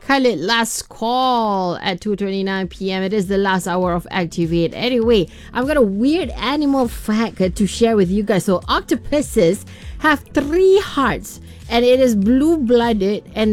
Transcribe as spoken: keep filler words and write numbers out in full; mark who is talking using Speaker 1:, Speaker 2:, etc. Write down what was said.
Speaker 1: Khalid, last call at two twenty-nine p.m. It is the last hour of Activate. Anyway, I've got a weird animal fact to share with you guys. So octopuses have three hearts, and it is blue-blooded, and